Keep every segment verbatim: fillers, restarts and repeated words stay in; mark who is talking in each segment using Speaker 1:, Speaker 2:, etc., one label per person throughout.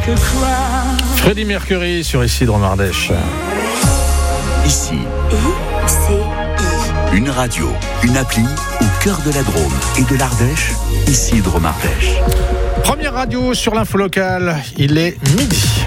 Speaker 1: Freddie Mercury sur Ici Drôme Ardèche.
Speaker 2: Ici,
Speaker 3: I C I.
Speaker 2: une radio, une appli au cœur de la Drôme et de l'Ardèche. Ici Drôme Ardèche.
Speaker 1: Première radio sur l'info locale, il est midi.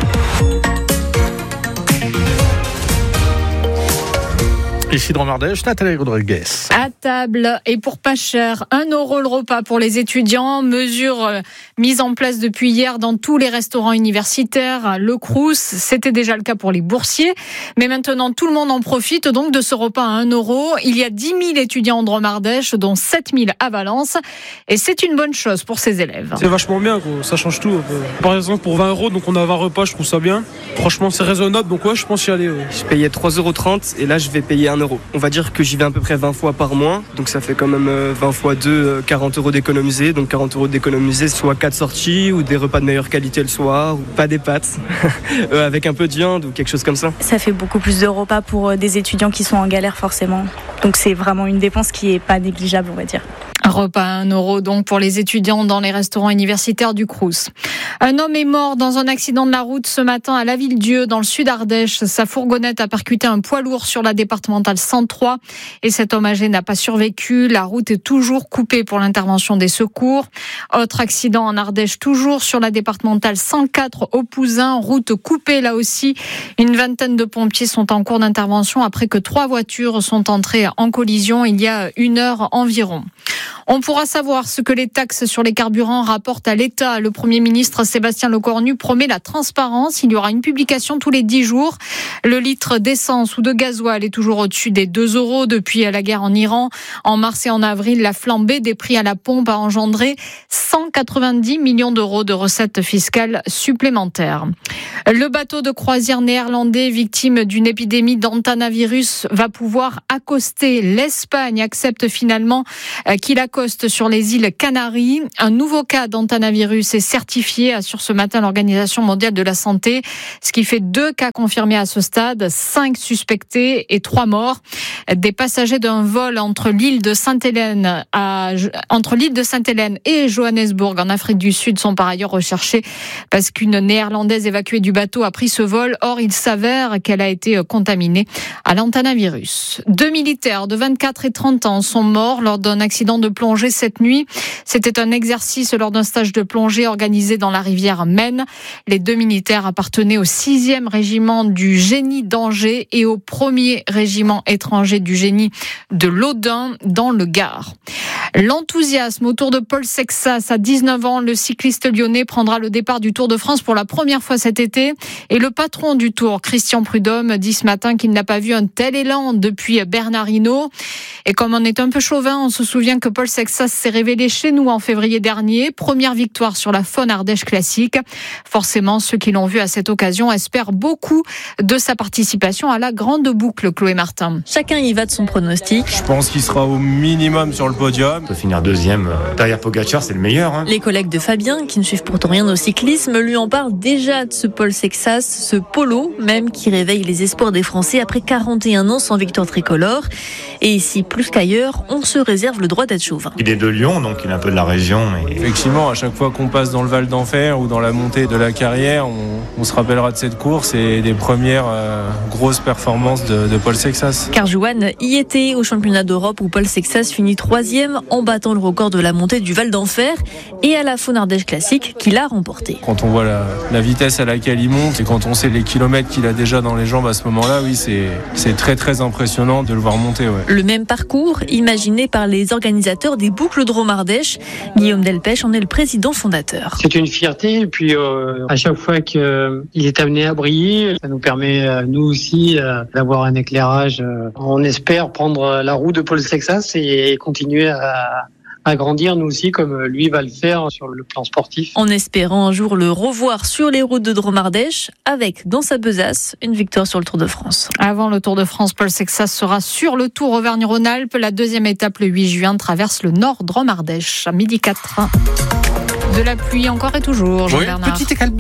Speaker 1: Ici Drôme Ardèche, Nathalie Rodriguez.
Speaker 4: À table et pour pas cher, un euro le repas pour les étudiants. Mesure euh, mise en place depuis hier dans tous les restaurants universitaires. Le Crous, c'était déjà le cas pour les boursiers. Mais maintenant, tout le monde en profite donc de ce repas à un euro. Il y a dix mille étudiants en Drôme Ardèche, dont sept mille à Valence. Et c'est une bonne chose pour ces élèves.
Speaker 5: C'est vachement bien, quoi. Ça change tout. Par exemple, pour vingt euros, donc on a vingt repas, je trouve ça bien. Franchement, c'est raisonnable, donc ouais, je pense y aller. Ouais.
Speaker 6: Je payais trois euros trente et là, je vais payer un euro. On va dire que j'y vais à peu près vingt fois par mois, donc ça fait quand même vingt fois deux, quarante euros d'économiser. Donc quarante euros d'économiser, soit quatre sorties ou des repas de meilleure qualité le soir, ou pas des pâtes, avec un peu de viande ou quelque chose comme ça.
Speaker 7: Ça fait beaucoup plus de repas pour des étudiants qui sont en galère forcément. Donc c'est vraiment une dépense qui n'est pas négligeable, on va dire.
Speaker 4: Un repas à un euro donc pour les étudiants dans les restaurants universitaires du Crous. Un homme est mort dans un accident de la route ce matin à Laville-Dieu dans le sud Ardèche. Sa fourgonnette a percuté un poids lourd sur la départementale cent trois et cet homme âgé n'a pas survécu. La route est toujours coupée pour l'intervention des secours. Autre accident en Ardèche, toujours sur la départementale cent quatre au Pouzin, route coupée là aussi. Une vingtaine de pompiers sont en cours d'intervention après que trois voitures sont entrées en collision il y a une heure environ. On pourra savoir ce que les taxes sur les carburants rapportent à l'État. Le Premier ministre Sébastien Lecornu promet la transparence. Il y aura une publication tous les dix jours. Le litre d'essence ou de gasoil est toujours au-dessus des deux euros depuis la guerre en Iran. En mars et en avril, la flambée des prix à la pompe a engendré cent quatre-vingt-dix millions d'euros de recettes fiscales supplémentaires. Le bateau de croisière néerlandais victime d'une épidémie d'antanavirus va pouvoir accoster. L'Espagne accepte finalement qu'il accoste sur les îles Canaries. Un nouveau cas d'antanavirus est certifié, assure ce matin l'Organisation mondiale de la santé, ce qui fait deux cas confirmés à ce stade, cinq suspectés et trois morts. Des passagers d'un vol entre l'île de Sainte-Hélène à, entre l'île de Sainte-Hélène et Johannesburg en Afrique du Sud sont par ailleurs recherchés parce qu'une néerlandaise évacuée du bateau a pris ce vol. Or, il s'avère qu'elle a été contaminée à l'antanavirus. Deux militaires de vingt-quatre et trente ans sont morts lors d'un accident de plongée cette nuit. C'était un exercice lors d'un stage de plongée organisé dans la rivière Maine. Les deux militaires appartenaient au sixième régiment du génie d'Angers et au premier régiment étranger du génie de l'Audun dans le Gard. L'enthousiasme autour de Paul Sexas. À dix-neuf ans, le cycliste lyonnais prendra le départ du Tour de France pour la première fois cet été. Et le patron du Tour, Christian Prudhomme, dit ce matin qu'il n'a pas vu un tel élan depuis Bernard Hinault. Et comme on est un peu chauvin, on se souvient que Paul Sexas s'est révélé chez nous en février dernier. Première victoire sur la Faune Ardèche classique. Forcément, ceux qui l'ont vu à cette occasion espèrent beaucoup de sa participation à la grande boucle, Chloé Martin.
Speaker 8: Chacun y va de son pronostic.
Speaker 5: Je pense qu'il sera au minimum sur le podium.
Speaker 9: On peut finir deuxième derrière Pogacar, c'est le meilleur. Hein.
Speaker 8: Les collègues de Fabien, qui ne suivent pourtant rien au cyclisme, lui en parlent déjà de ce Paul Sexas, ce polo même qui réveille les espoirs des Français après quarante et un ans sans victoire tricolore. Et ici, plus qu'ailleurs, on se réserve le droit d'être chauvin.
Speaker 9: Il est de Lyon, donc il est un peu de la région. Et...
Speaker 5: Effectivement, à chaque fois qu'on passe dans le Val d'Enfer ou dans la montée de la carrière, on, on se rappellera de cette course et des premières euh, grosses performances de, de Paul Sexas.
Speaker 8: Car Johan y était au championnat d'Europe où Paul Sexas finit troisième en battant le record de la montée du Val d'Enfer et à la Faune Ardèche classique qu'il a remporté.
Speaker 5: Quand on voit la, la vitesse à laquelle il monte et quand on sait les kilomètres qu'il a déjà dans les jambes à ce moment-là, oui, c'est, c'est très très impressionnant de le voir monter. Ouais.
Speaker 8: Le même parcours imaginé par les organisateurs des boucles Drôme Ardèche. Guillaume Delpech en est le président fondateur.
Speaker 10: C'est une fierté et puis euh, à chaque fois qu'il est amené à briller, ça nous permet euh, nous aussi euh, d'avoir un éclairage. Euh, on espère prendre la roue de Paul Sexas et continuer à à grandir nous aussi comme lui va le faire sur le plan sportif.
Speaker 8: En espérant un jour le revoir sur les routes de Drôme Ardèche avec dans sa besace une victoire sur le Tour de France.
Speaker 4: Avant le Tour de France, Paul Sexas sera sur le Tour Auvergne-Rhône-Alpes. La deuxième étape le huit juin traverse le nord Drôme Ardèche à midi quatre. De la pluie encore et toujours, Jean-Bernard.
Speaker 1: Oui, petite écalmie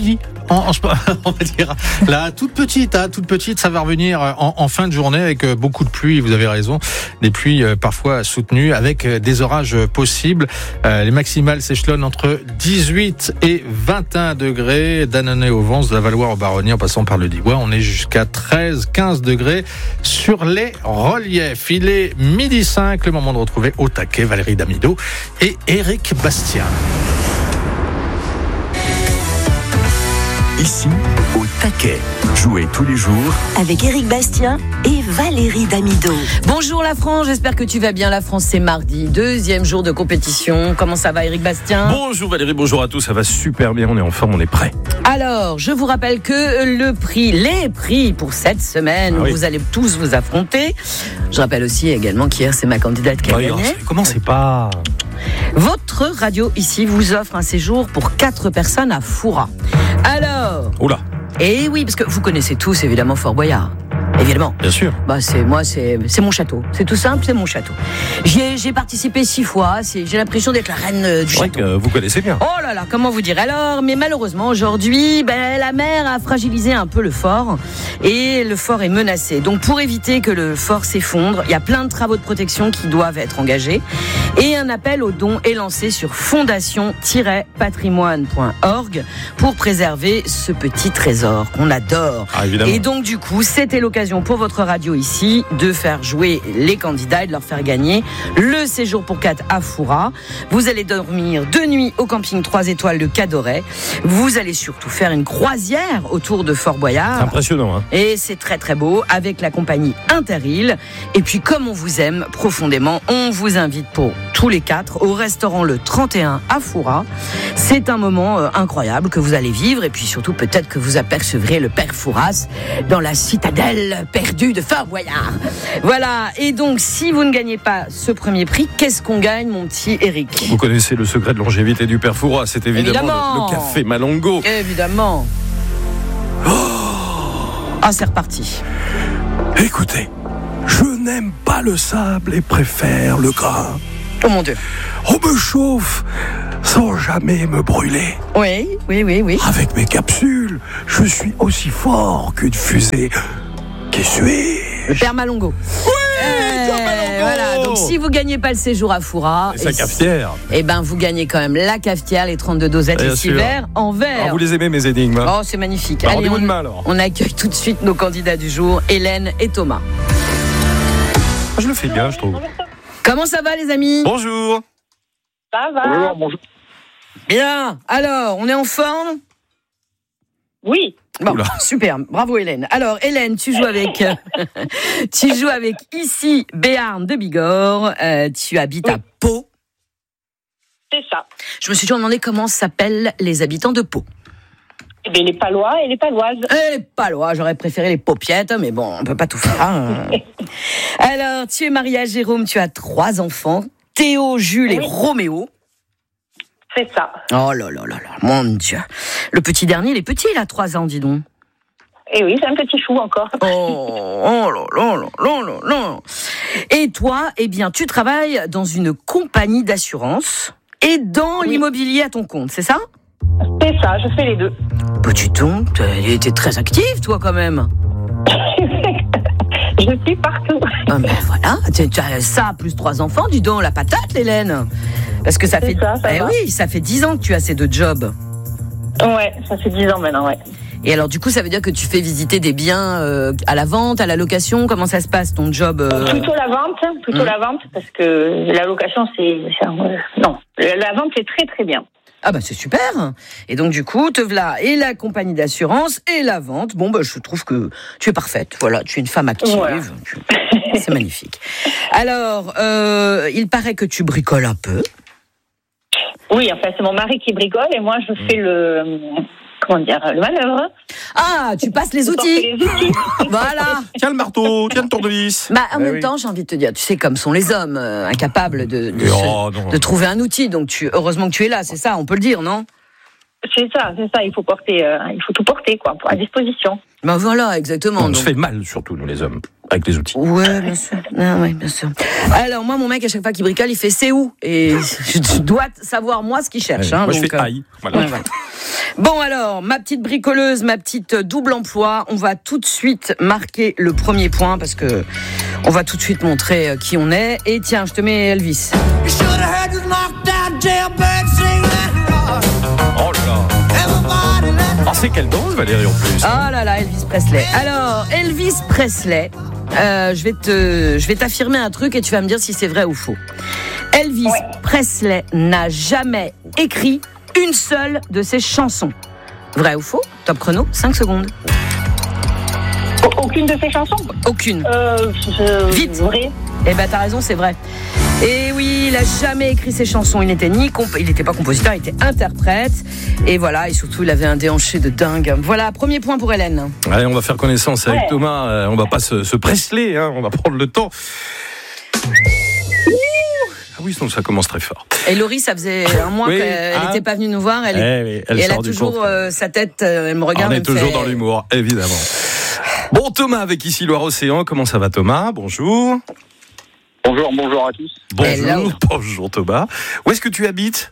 Speaker 1: En, en, on va dire, là, toute petite, hein, toute petite, ça va revenir en, en fin de journée avec beaucoup de pluie. Vous avez raison, des pluies euh, parfois soutenues avec des orages possibles. Euh, les maximales s'échelonnent entre dix-huit et vingt et un degrés. d'Annonay au Vence, de la Valloire au Baronnies, en passant par le Diois, on est jusqu'à treize, quinze degrés sur les reliefs. Il est midi cinq, le moment de retrouver au taquet Valérie Damido et Éric Bastien.
Speaker 2: Ici, au taquet. Jouez tous les jours
Speaker 3: avec Éric Bastien et Valérie Damido.
Speaker 11: Bonjour la France, j'espère que tu vas bien. La France, c'est mardi, deuxième jour de compétition. Comment ça va, Éric Bastien ?
Speaker 12: Bonjour Valérie, bonjour à tous, ça va super bien, on est en forme, on est prêt.
Speaker 11: Alors, je vous rappelle que le prix, les prix pour cette semaine, ah oui. vous allez tous vous affronter. Je rappelle aussi également qu'hier, c'est ma candidate qui a
Speaker 12: oui,
Speaker 11: gagné.
Speaker 12: Commencez pas.
Speaker 11: Votre radio ici vous offre un séjour pour quatre personnes à Foura. Alors.
Speaker 12: Oula.
Speaker 11: Et oui, parce que vous connaissez tous évidemment Fort Boyard. Évidemment.
Speaker 12: Bien sûr.
Speaker 11: Bah c'est moi, c'est c'est mon château. C'est tout simple, c'est mon château. J'y ai, j'ai participé six fois. C'est, j'ai l'impression d'être la reine euh, du château.
Speaker 12: Que vous connaissez bien.
Speaker 11: Oh là là, comment vous dire. Alors, mais malheureusement aujourd'hui, ben la mer a fragilisé un peu le fort et le fort est menacé. Donc pour éviter que le fort s'effondre, il y a plein de travaux de protection qui doivent être engagés et un appel aux dons est lancé sur fondation tiret patrimoine point org pour préserver ce petit trésor qu'on adore.
Speaker 12: Ah, évidemment.
Speaker 11: Et donc du coup, c'était l'occasion pour votre radio ici de faire jouer les candidats et de leur faire gagner le séjour pour quatre à Foura. Vous allez dormir deux nuits au camping trois étoiles de Cadoret. Vous allez surtout faire une croisière autour de Fort Boyard.
Speaker 12: C'est impressionnant, hein.
Speaker 11: Et c'est très très beau avec la compagnie Interil. Et puis comme on vous aime profondément, on vous invite pour tous les quatre au restaurant le trente et un à Foura. C'est un moment euh, incroyable que vous allez vivre et puis surtout peut-être que vous apercevrez le père Fouras dans la citadelle perdu de Fort Boyard. Voilà, et donc si vous ne gagnez pas ce premier prix, qu'est-ce qu'on gagne, mon petit Éric ?
Speaker 12: Vous connaissez le secret de longévité du père Fouras, c'est évidemment, évidemment. Le, le café Malongo.
Speaker 11: Évidemment. Oh ah, c'est reparti.
Speaker 12: Écoutez, je n'aime pas le sable et préfère le grain.
Speaker 11: Oh mon Dieu.
Speaker 12: On me chauffe sans jamais me brûler.
Speaker 11: Oui, oui, oui, oui.
Speaker 12: Avec mes capsules, je suis aussi fort qu'une fusée. Qui suis-je ?
Speaker 11: Le père Malongo.
Speaker 12: Oui,
Speaker 11: euh,
Speaker 12: Malongo.
Speaker 11: Voilà, donc si vous gagnez pas le séjour à Foura,
Speaker 12: et sa cafetière,
Speaker 11: eh ben vous gagnez quand même la cafetière, les trente-deux dosettes, les six verres en verre.
Speaker 12: Alors vous les aimez mes énigmes ?
Speaker 11: Oh, c'est magnifique.
Speaker 12: Alors,
Speaker 11: allez, on,
Speaker 12: main, alors.
Speaker 11: on accueille tout de suite nos candidats du jour, Hélène et Thomas.
Speaker 12: Je le fais bien, je trouve.
Speaker 11: Comment ça va, les amis ?
Speaker 12: Bonjour.
Speaker 13: Ça va. Bonjour, bonjour.
Speaker 11: Bien. Alors, on est en forme ?
Speaker 13: Oui.
Speaker 11: Bon, Oula. Super, bravo Hélène. Alors Hélène, tu joues avec, tu joues avec ici Béarn de Bigorre. Euh, tu habites oui. à Pau.
Speaker 13: C'est ça.
Speaker 11: Je me suis toujours demandé comment s'appellent les habitants de Pau.
Speaker 13: Eh bien, les Palois et les Paloises.
Speaker 11: Et les Palois, j'aurais préféré les Paupiettes, mais bon, on peut pas tout faire. Hein. Alors, tu es mariée à Jérôme, tu as trois enfants, Théo, Jules oui. et Roméo.
Speaker 13: C'est ça.
Speaker 11: Oh là là là là, mon Dieu. Le petit dernier, il est petit, il a trois ans, dis donc.
Speaker 13: Eh oui, c'est un petit chou encore.
Speaker 11: Oh, oh là là là là là là. Et toi, eh bien, tu travailles dans une compagnie d'assurance et dans oui. l'immobilier à ton compte, c'est ça ?
Speaker 13: C'est ça, je fais les deux.
Speaker 11: Petit ton, tu étais très active, toi, quand même.
Speaker 13: Je suis partout.
Speaker 11: Ah ben voilà, tu as ça, plus trois enfants, dis donc, la patate, Hélène. Parce que ça
Speaker 13: c'est
Speaker 11: fait...
Speaker 13: Ça, ça
Speaker 11: eh
Speaker 13: va.
Speaker 11: oui, ça fait dix ans que tu as ces deux jobs.
Speaker 13: Ouais, ça fait dix ans maintenant, ouais.
Speaker 11: Et alors, du coup, ça veut dire que tu fais visiter des biens euh, à la vente, à la location. Comment ça se passe, ton job euh...
Speaker 13: Plutôt la vente, plutôt mmh. la vente, parce que la location, c'est... c'est un... Non, la vente, c'est très très bien.
Speaker 11: Ah bah c'est super. Et donc du coup, te voilà et la compagnie d'assurance et la vente. Bon bah je trouve que tu es parfaite. Voilà, tu es une femme active. Voilà. Tu... C'est magnifique. Alors, euh, il paraît que tu bricoles un peu.
Speaker 13: Oui, enfin c'est mon mari qui bricole et moi je fais le... Comment dire, le manœuvre.
Speaker 11: Ah, tu passes les outils.
Speaker 13: Les outils.
Speaker 11: Voilà.
Speaker 12: Tiens le marteau, tiens le tournevis.
Speaker 11: Bah, en
Speaker 12: eh
Speaker 11: même
Speaker 12: oui.
Speaker 11: temps, j'ai envie de te dire, tu sais, comme sont les hommes, euh, incapables de, de,
Speaker 12: oh,
Speaker 11: se,
Speaker 12: non,
Speaker 11: de
Speaker 12: non.
Speaker 11: trouver un outil. Donc, tu, heureusement que tu es là, c'est ça, on peut le dire, non ?
Speaker 13: C'est ça, c'est ça. Il faut porter, euh, il faut tout porter, quoi, à disposition.
Speaker 11: Ben voilà, exactement.
Speaker 12: On
Speaker 11: donc...
Speaker 12: se fait mal, surtout, nous, les hommes, avec les outils.
Speaker 11: Ouais, bien sûr. Ah, ouais, bien sûr. Alors, moi, mon mec, à chaque fois qu'il bricole, il fait c'est où ? Et je dois savoir, moi, ce qu'il cherche.
Speaker 12: Ouais,
Speaker 11: hein,
Speaker 12: moi,
Speaker 11: donc,
Speaker 12: je fais aïe. Voilà.
Speaker 11: Ouais, ouais. Bon alors, ma petite bricoleuse, ma petite double emploi, on va tout de suite marquer le premier point parce que on va tout de suite montrer qui on est. Et tiens, je te mets Elvis.
Speaker 14: Oh là là. Oh, c'est quelle danse, Valérie, en plus.
Speaker 11: Oh là là, Elvis Presley. Alors, Elvis Presley, euh, je vais te, je vais t'affirmer un truc et tu vas me dire si c'est vrai ou faux. Elvis ouais. Presley n'a jamais écrit une seule de ses chansons. Vrai ou faux? Top chrono, cinq secondes.
Speaker 13: Aucune de ses chansons?
Speaker 11: Aucune.
Speaker 13: Euh, je...
Speaker 11: Vite.
Speaker 13: Vrai.
Speaker 11: Eh ben t'as raison, c'est vrai. Et oui, il a jamais écrit ses chansons. Il n'était ni comp- il n'était pas compositeur, il était interprète. Et voilà, et surtout il avait un déhanché de dingue. Voilà, premier point pour Hélène.
Speaker 14: Allez, on va faire connaissance avec ouais. Thomas. Euh, on va pas se, se Presley, hein, on va prendre le temps. Ah oui, donc ça commence très fort.
Speaker 11: Et Laurie, ça faisait un mois oui, qu'elle n'était ah. pas venue nous voir. Elle,
Speaker 14: eh oui, elle,
Speaker 11: et elle a toujours euh, sa tête, euh, elle me regarde.
Speaker 14: On est
Speaker 11: elle
Speaker 14: toujours
Speaker 11: fait...
Speaker 14: dans l'humour, évidemment. Bon, Thomas avec ici Loire-Océan. Comment ça va, Thomas? Bonjour.
Speaker 15: Bonjour, bonjour à tous.
Speaker 14: Bonjour, bonjour Thomas. Où est-ce que tu habites?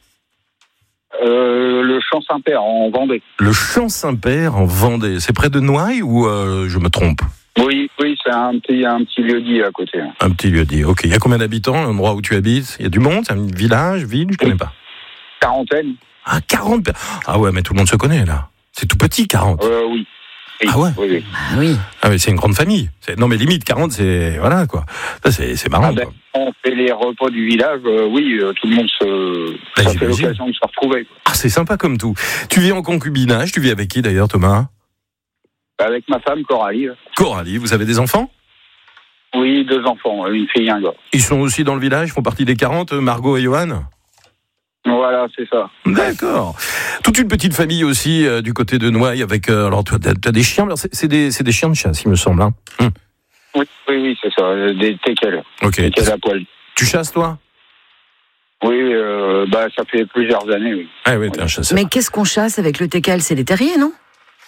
Speaker 15: euh, Le Champ-Saint-Père, en Vendée.
Speaker 14: Le Champ-Saint-Père, en Vendée. C'est près de Noailles ou euh, je me trompe?
Speaker 15: Oui, oui, c'est un petit, un petit lieu-dit à côté.
Speaker 14: Un petit lieu-dit, ok. Il y a combien d'habitants, l'endroit où tu habites? Il y a du monde? C'est un village, ville? Je connais pas.
Speaker 15: Quarantaine.
Speaker 14: Ah, quarante. Ah ouais, mais tout le monde se connaît, là. C'est tout petit, quarante.
Speaker 15: Euh, oui. Oui.
Speaker 14: Ah ouais.
Speaker 15: Oui, oui.
Speaker 11: Ah oui.
Speaker 14: Ah mais c'est une grande famille. C'est... Non mais limite quarante, c'est voilà quoi. Ça, c'est c'est marrant. Ah ben,
Speaker 15: quoi. On fait les repas du village. Euh, oui, euh, tout le monde se. Ben, ça fait l'occasion de se retrouver. Quoi.
Speaker 14: Ah c'est sympa comme tout. Tu vis en concubinage. Tu vis avec qui d'ailleurs, Thomas?
Speaker 15: Avec ma femme Coralie.
Speaker 14: Coralie, vous avez des enfants?
Speaker 15: Oui, deux enfants, une fille et un gars.
Speaker 14: Ils sont aussi dans le village, font partie des quarante, Margot et Johan?
Speaker 15: Voilà, c'est ça.
Speaker 14: D'accord. Toute une petite famille aussi euh, du côté de Noailles avec. Euh, alors, tu as des chiens. Alors c'est, c'est, des, c'est des chiens de chasse, il me semble. Hein. Hum.
Speaker 15: Oui, oui, oui, c'est ça. Des teckels.
Speaker 14: Ok.
Speaker 15: Teckels à poil.
Speaker 14: Tu chasses, toi?
Speaker 15: Oui, euh, bah ça fait plusieurs années. Oui.
Speaker 14: Ah oui, t'es un chasseur.
Speaker 11: Mais qu'est-ce qu'on chasse avec le teckel? C'est des terriers, non?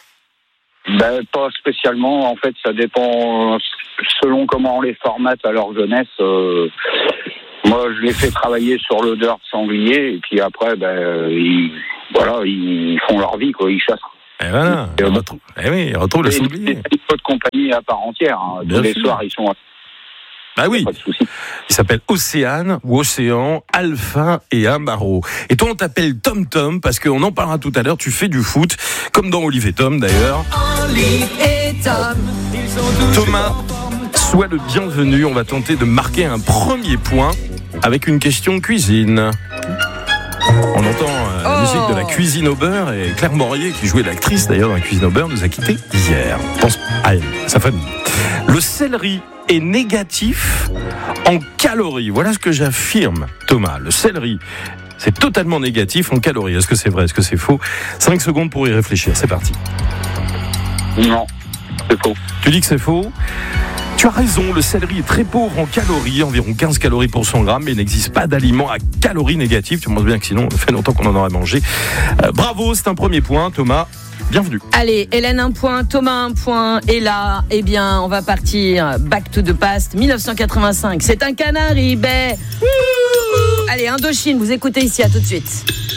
Speaker 15: Ben, pas spécialement. En fait, ça dépend euh, selon comment on les formate à leur jeunesse. Euh, moi, je les fais travailler sur l'odeur de sanglier, et puis après, ben, ils, voilà, ils font leur vie, quoi. Ils chassent.
Speaker 14: Et voilà. Et, ils, retrouvent, eh oui, ils retrouvent le sanglier.
Speaker 15: C'est une de compagnie à part entière. Hein. Tous les soirs, ils sont.
Speaker 14: Bah oui, il s'appelle Océane ou Océan, Alpha et Amaro. Et toi, on t'appelle Tom Tom parce qu'on en parlera tout à l'heure. Tu fais du foot, comme dans Olive et Tom d'ailleurs. Olive et Tom. Thomas, sois le bienvenu. On va tenter de marquer un premier point avec une question cuisine. On entend euh, la oh. musique de la cuisine au beurre et Claire Morier, qui jouait l'actrice d'ailleurs dans la cuisine au beurre, nous a quittés hier. Pense à elle, sa famille. Le céleri est négatif en calories. Voilà ce que j'affirme, Thomas. Le céleri, c'est totalement négatif en calories. Est-ce que c'est vrai? Est-ce que c'est faux? cinq secondes pour y réfléchir. C'est parti.
Speaker 15: Non, c'est faux.
Speaker 14: Tu dis que c'est faux? Tu as raison, le céleri est très pauvre en calories, environ quinze calories pour cent grammes, mais il n'existe pas d'aliment à calories négatives. Tu penses bien que sinon, ça fait longtemps qu'on en aurait mangé. Euh, bravo, c'est un premier point, Thomas. Bienvenue.
Speaker 11: Allez, Hélène un point, Thomas un point, et là, eh bien, on va partir back to the past, dix-neuf cent quatre-vingt-cinq. C'est un canari, ben. Allez, Indochine, vous écoutez ici, à tout de suite.